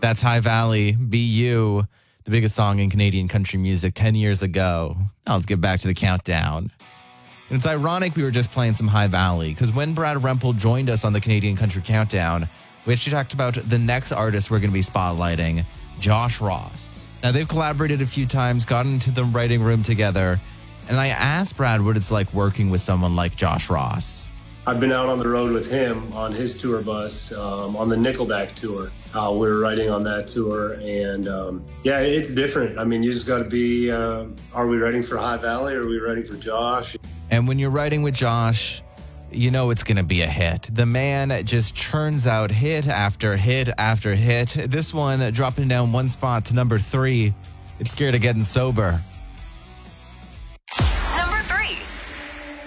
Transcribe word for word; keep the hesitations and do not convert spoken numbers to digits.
That's High Valley, Be You, the biggest song in Canadian country music ten years ago. Now let's get back to the countdown. And it's ironic we were just playing some High Valley, because when Brad Rempel joined us on the Canadian Country Countdown, we actually talked about the next artist we're going to be spotlighting, Josh Ross. Now, they've collaborated a few times, gotten into the writing room together, and I asked Brad what it's like working with someone like Josh Ross. I've been out on the road with him on his tour bus, um, on the Nickelback tour. Uh, we were writing on that tour, and um, yeah, it's different. I mean, you just got to be, uh, are we writing for High Valley or are we writing for Josh? And when you're writing with Josh, you know it's going to be a hit. The man just churns out hit after hit after hit. This one dropping down one spot to number three. It's Scared of Getting Sober.